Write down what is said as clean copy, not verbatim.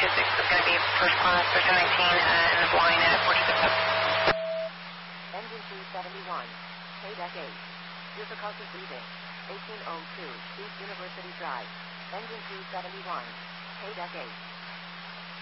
is going to be first class, Cessna 19, and the flying at 426. Engine 371, KDEC 8. Difficulty breathing. 1802, East University Drive. Engine 371, KDEC 8.